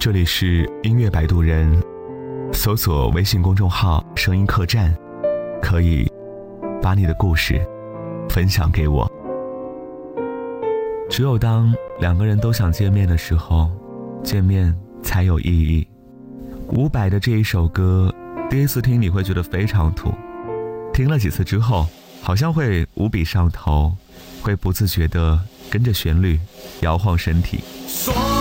这里是音乐摆渡人，搜索微信公众号声音客栈，可以把你的故事分享给我。只有当两个人都想见面的时候，见面才有意义。伍佰的这一首歌，第一次听你会觉得非常土，听了几次之后好像会无比上头，会不自觉地跟着旋律摇晃身体。